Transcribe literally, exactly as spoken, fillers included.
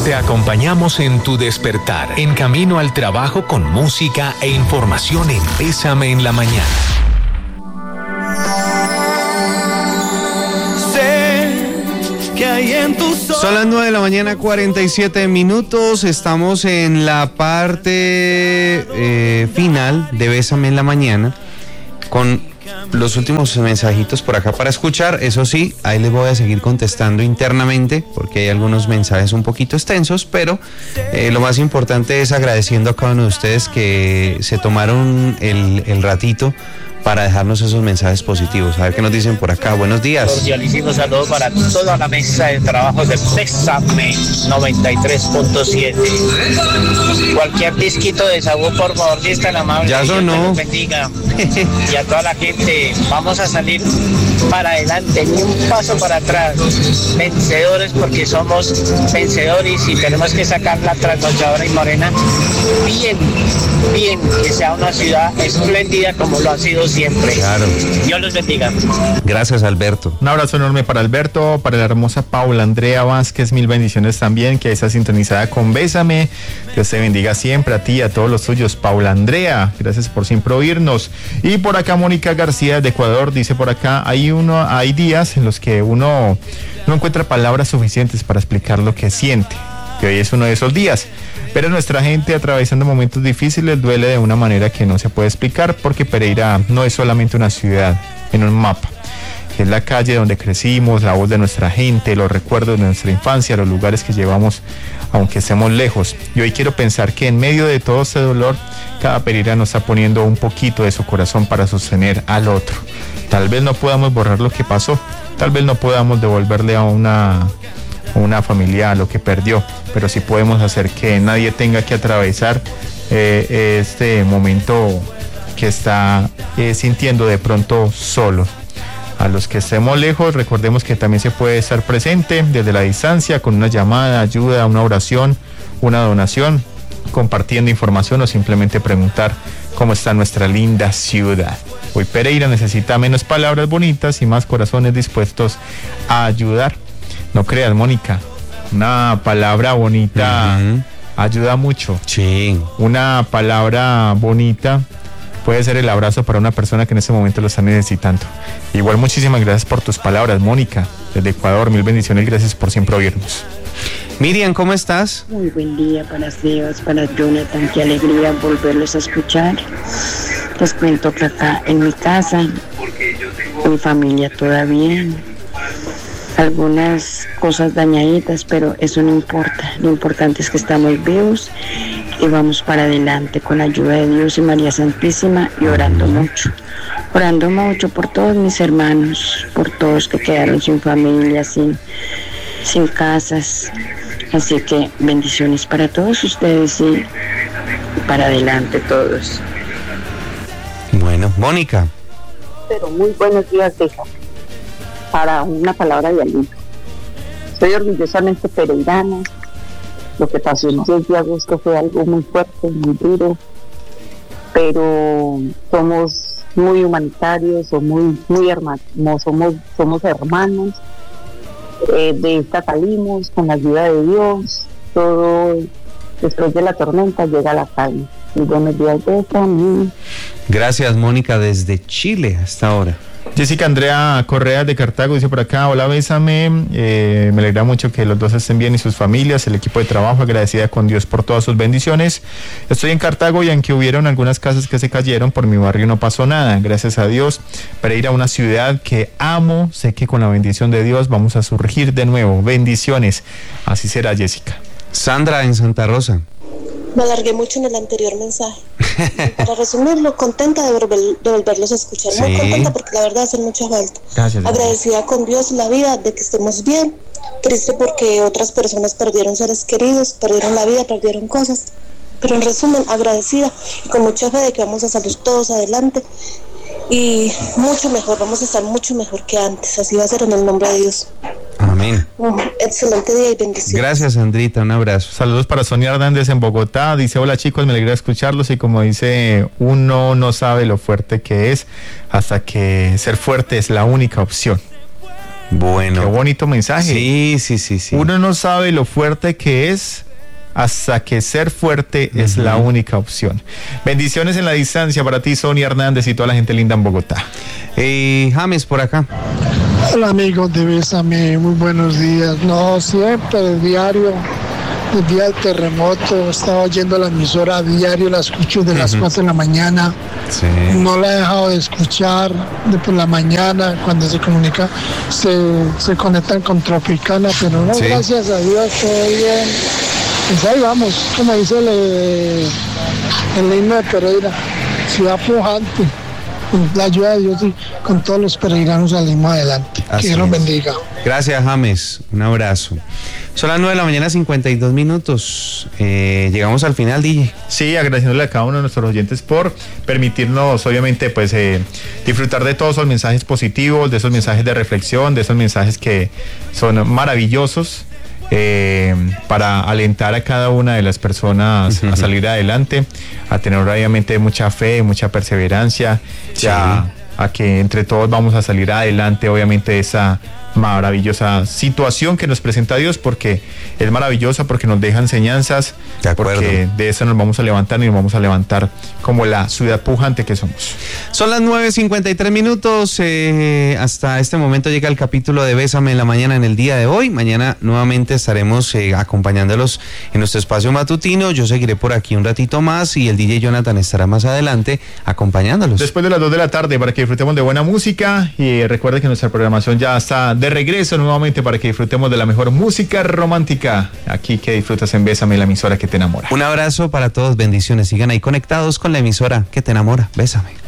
Te acompañamos en tu despertar, en camino al trabajo con música e información en Bésame en la Mañana. Son las nueve de la mañana, cuarenta y siete minutos. Estamos en la parte eh, final de Bésame en la Mañana con los últimos mensajitos por acá para escuchar. Eso sí, ahí les voy a seguir contestando internamente porque hay algunos mensajes un poquito extensos, pero eh, lo más importante es agradeciendo a cada uno de ustedes que se tomaron el, el ratito para dejarnos esos mensajes positivos. A ver qué nos dicen por acá. Buenos días. Cordialísimo saludo para toda la mesa de trabajo de Bésame noventa y tres punto siete. Cualquier disquito de sabor, por favor, si es tan amable. Ya sonó. Bendiga. Y a toda la gente, vamos a salir para adelante, ni un paso para atrás. Vencedores, porque somos vencedores y tenemos que sacar la trasnochadora y morena bien, bien, que sea una ciudad espléndida como lo ha sido siempre. Claro. Dios los bendiga. Gracias, Alberto. Un abrazo enorme para Alberto, para la hermosa Paula Andrea Vázquez, mil bendiciones también, que está sintonizada con Bésame. Dios te bendiga siempre a ti y a todos los tuyos, Paula Andrea. Gracias por siempre oírnos. Y por acá Mónica García de Ecuador dice por acá, hay uno, hay días en los que uno no encuentra palabras suficientes para explicar lo que siente. Que hoy es uno de esos días. Pero nuestra gente atravesando momentos difíciles duele de una manera que no se puede explicar, porque Pereira no es solamente una ciudad en un mapa. Es la calle donde crecimos, la voz de nuestra gente, los recuerdos de nuestra infancia, los lugares que llevamos aunque estemos lejos. Y hoy quiero pensar que en medio de todo ese dolor, cada pereirano está poniendo un poquito de su corazón para sostener al otro. Tal vez no podamos borrar lo que pasó, tal vez no podamos devolverle a una... una familia lo que perdió, pero sí podemos hacer que nadie tenga que atravesar eh, este momento que está eh, sintiendo de pronto solo. A los que estemos lejos, recordemos que también se puede estar presente desde la distancia con una llamada, ayuda, una oración, una donación, compartiendo información o simplemente preguntar cómo está nuestra linda ciudad. Hoy Pereira necesita menos palabras bonitas y más corazones dispuestos a ayudar. No creas, Mónica, una palabra bonita uh-huh. ayuda mucho. Sí. Una palabra bonita puede ser el abrazo para una persona que en ese momento lo está necesitando. Igual, muchísimas gracias por tus palabras, Mónica, desde Ecuador. Mil bendiciones y gracias por siempre oírnos. Miriam, ¿cómo estás? Muy buen día para Sebas, para Jonathan. Qué alegría volverlos a escuchar. Les cuento que acá en mi casa, mi familia toda bien. Algunas cosas dañaditas, pero eso no importa. Lo importante es que estamos vivos y vamos para adelante con la ayuda de Dios y María Santísima y orando mucho. Orando mucho por todos mis hermanos, por todos que quedaron sin familia, sin, sin casas. Así que bendiciones para todos ustedes y para adelante todos. Bueno, Mónica. Pero muy buenos días, deja. Para una palabra de aliento. Soy orgullosamente pereirana. Lo que pasó el diez de agosto fue algo muy fuerte, muy duro, pero somos muy humanitarios, somos muy, muy hermanos, somos, somos hermanos. Eh, de esta salimos con la ayuda de Dios. Todo después de la tormenta llega la calma. Muy buenos días, de también. Gracias, Mónica, desde Chile hasta ahora. Jessica Andrea Correa de Cartago dice por acá, hola, bésame, eh, me alegra mucho que los dos estén bien y sus familias, el equipo de trabajo, agradecida con Dios por todas sus bendiciones. Estoy en Cartago y aunque hubieron algunas casas que se cayeron, por mi barrio no pasó nada, gracias a Dios. Pereira, una ciudad que amo, sé que con la bendición de Dios vamos a surgir de nuevo, bendiciones, así será, Jessica. Sandra en Santa Rosa. Me alargué mucho en el anterior mensaje. Para resumirlo, contenta de, volver, de volverlos a escuchar. Sí. Muy contenta porque la verdad hace mucha falta. Gracias. Agradecida con Dios y la vida de que estemos bien. Triste porque otras personas perdieron seres queridos, perdieron la vida, perdieron cosas. Pero en resumen, agradecida y con mucha fe de que vamos a salir todos adelante. Y mucho mejor, vamos a estar mucho mejor que antes. Así va a ser en el nombre de Dios. Amén. Uh, excelente día y bendiciones. Gracias, Sandrita, un abrazo. Saludos para Sonia Hernández en Bogotá. Dice, hola chicos, me alegra escucharlos y como dice, uno no sabe lo fuerte que es hasta que ser fuerte es la única opción. Bueno. Qué bonito mensaje. Sí, sí, sí, sí. Uno no sabe lo fuerte que es hasta que ser fuerte uh-huh. es la única opción. Bendiciones en la distancia para ti, Sonia Hernández, y toda la gente linda en Bogotá. Eh, James, por acá. Hola amigos de Bésame, muy buenos días. No, siempre, diario, el día del terremoto, estaba oyendo la emisora a diario, la escucho de uh-huh. las cuatro de la mañana. Sí. No la he dejado de escuchar de por la mañana, cuando se comunica, se, se conectan con Tropicana, pero no, sí. gracias a Dios, todo bien. Pues ahí vamos, como dice el, el himno de Pereira, ciudad pujante. Con la ayuda de Dios y con todos los peregrinos salimos adelante. Así que Dios los bendiga. Gracias, James. Un abrazo. Son las nueve de la mañana, cincuenta y dos minutos. Eh, llegamos al final, D J. Sí, agradeciéndole a cada uno de nuestros oyentes por permitirnos, obviamente, pues eh, disfrutar de todos esos mensajes positivos, de esos mensajes de reflexión, de esos mensajes que son maravillosos. Eh, para alentar a cada una de las personas uh-huh. a salir adelante, a tener obviamente mucha fe, mucha perseverancia, sí. a, a que entre todos vamos a salir adelante, obviamente, de esa maravillosa situación que nos presenta Dios, porque es maravillosa, porque nos deja enseñanzas, de acuerdo. Porque de eso nos vamos a levantar y nos vamos a levantar como la ciudad pujante que somos. Son las nueve cincuenta y tres minutos, eh, hasta este momento llega el capítulo de Bésame en la mañana en el día de hoy. Mañana nuevamente estaremos eh, acompañándolos en nuestro espacio matutino. Yo seguiré por aquí un ratito más y el D J Jonathan estará más adelante acompañándolos. Después de las dos de la tarde, para que disfrutemos de buena música, y recuerde que nuestra programación ya está de regreso nuevamente para que disfrutemos de la mejor música romántica. Aquí que disfrutas en Bésame, la emisora que te enamora. Un abrazo para todos, bendiciones. Sigan ahí conectados con la emisora que te enamora. Bésame.